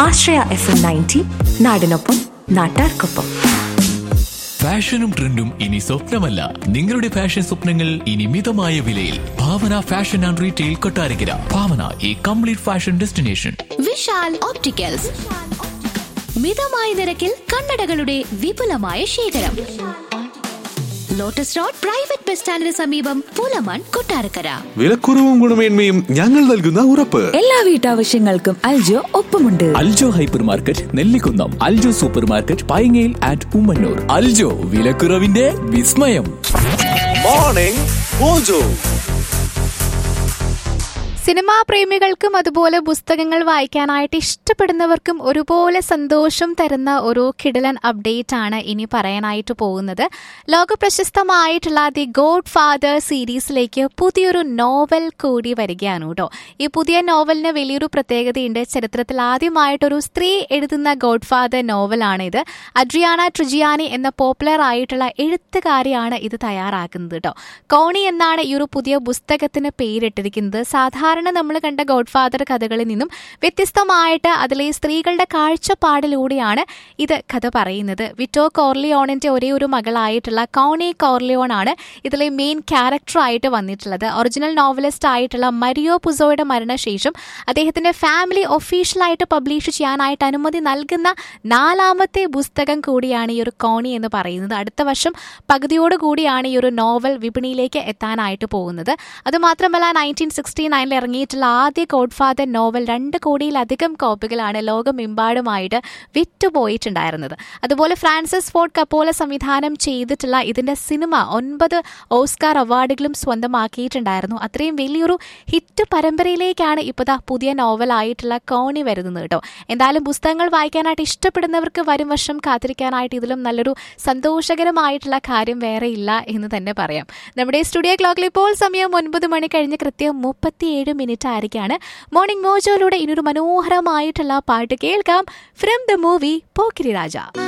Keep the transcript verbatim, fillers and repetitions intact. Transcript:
ആശ്രയ F M ninety, നാടിനൊപ്പം നാട്ടാർക്കൊപ്പം. ഫാഷനും ട്രെൻഡും ഇനി സ്വപ്നമല്ല, നിങ്ങളുടെ ഫാഷൻ സ്വപ്നങ്ങൾ ഇനി മിതമായ വിലയിൽ. ഭാവന ഫാഷൻ ആൻഡ് റീറ്റെയിൽ കൊട്ടാരക്കര. ഭാവന, ഈ complete fashion destination. Vishal opticals, മിതമായ നിരക്കിൽ കണ്ണടകളുടെ വിപുലമായ ശേഖരം. ലോട്ടസ് റോഡ് പ്രൈവറ്റ് ബസ് സ്റ്റാൻഡിന് സമീപം, പുലമൺ, കൊട്ടാരക്കര. വിലക്കുറവും ഗുണമേന്മയും ഞങ്ങൾ നൽകുന്ന ഉറപ്പ്. എല്ലാ വീട്ടാവശ്യങ്ങൾക്കും അൽജോ ഒപ്പമുണ്ട്. Aljo hyper market, Nellikunnam. Aljo super market, പൈങ്ങയിൽ and Ummannoor. Aljo, വിലക്കുറവിന്റെ വിസ്മയം. Morning mojo. സിനിമാ പ്രേമികൾക്കും അതുപോലെ പുസ്തകങ്ങൾ വായിക്കാനായിട്ട് ഇഷ്ടപ്പെടുന്നവർക്കും ഒരുപോലെ സന്തോഷം തരുന്ന ഒരു കിടിലൻ അപ്ഡേറ്റ് ആണ് ഇനി പറയാനായിട്ട് പോകുന്നത്. ലോകപ്രശസ്തമായിട്ടുള്ള ദി ഗോഡ് ഫാദർ സീരീസിലേക്ക് പുതിയൊരു നോവൽ കൂടി വരികയാണ് കേട്ടോ. ഈ പുതിയ നോവലിന് വലിയൊരു പ്രത്യേകതയുണ്ട്. ചരിത്രത്തിൽ ആദ്യമായിട്ടൊരു സ്ത്രീ എഴുതുന്ന ഗോഡ് ഫാദർ നോവലാണ് ഇത്. അഡ്രിയാന ട്രിജിയാനി എന്ന പോപ്പുലർ ആയിട്ടുള്ള എഴുത്തുകാരിയാണ് ഇത് തയ്യാറാക്കുന്നത് കേട്ടോ. കോണി എന്നാണ് ഈ ഒരു പുതിയ പുസ്തകത്തിന് പേരിട്ടിരിക്കുന്നത്. സാധാരണ നമ്മൾ കണ്ട ഗോഡ് ഫാദർ കഥകളിൽ നിന്നും വ്യത്യസ്തമായിട്ട് അതിലെ സ്ത്രീകളുടെ കാഴ്ചപ്പാടിലൂടെയാണ് ഇത് കഥ പറയുന്നത്. വിറ്റോ കോർലിയോണിന്റെ ഒരേ ഒരു മകളായിട്ടുള്ള കോണി കോർലിയോൺ ആണ് ഇതിലെ മെയിൻ ക്യാരക്ടറായിട്ട് വന്നിട്ടുള്ളത്. ഒറിജിനൽ നോവലിസ്റ്റ് ആയിട്ടുള്ള മരിയോ പുസോയുടെ മരണശേഷം അദ്ദേഹത്തിന്റെ ഫാമിലി ഒഫീഷ്യലായിട്ട് പബ്ലിഷ് ചെയ്യാനായിട്ട് അനുമതി നൽകുന്ന നാലാമത്തെ പുസ്തകം കൂടിയാണ് ഈ ഒരു കോണി എന്ന് പറയുന്നത്. അടുത്ത വർഷം പകുതിയോടുകൂടിയാണ് ഈ ഒരു നോവൽ വിപണിയിലേക്ക് എത്താനായിട്ട് പോകുന്നത്. അതുമാത്രമല്ല, നയൻറ്റീൻ സിക്സ്റ്റി നയനിൽ ഇറങ്ങിയിട്ടുള്ള ആദ്യ ഗോഡ് ഫാദർ നോവൽ രണ്ട് കോടിയിലധികം കോപ്പികളാണ് ലോകമെമ്പാടുമായിട്ട് വിറ്റുപോയിട്ടുണ്ടായിരുന്നത്. അതുപോലെ ഫ്രാൻസിസ് ഫോർഡ് കപ്പോല സംവിധാനം ചെയ്തിട്ടുള്ള ഇതിന്റെ സിനിമ ഒൻപത് ഓസ്കാർ അവാർഡുകളും സ്വന്തമാക്കിയിട്ടുണ്ടായിരുന്നു. അത്രയും വലിയൊരു ഹിറ്റ് പരമ്പരയിലേക്കാണ് ഇപ്പോൾ പുതിയ നോവലായിട്ടുള്ള കോണി വരുന്നത് കേട്ടോ. എന്തായാലും പുസ്തകങ്ങൾ വായിക്കാനായിട്ട് ഇഷ്ടപ്പെടുന്നവർക്ക് വരും വർഷം കാത്തിരിക്കാനായിട്ട് ഇതിലും നല്ലൊരു സന്തോഷകരമായിട്ടുള്ള കാര്യം വേറെ ഇല്ല എന്ന് തന്നെ പറയാം. നമ്മുടെ സ്റ്റുഡിയോ ക്ലോക്കിൽ ഇപ്പോൾ സമയം ഒൻപത് മണി കഴിഞ്ഞ് കൃത്യം മുപ്പത്തിയേഴ് മിനിറ്റ് ആയിരിക്കാണ്. മോർണിംഗ് മോജോയിലൂടെ ഇനിയൊരു മനോഹരമായിട്ടുള്ള പാട്ട് കേൾക്കാം. From the movie Pokkiri Raja.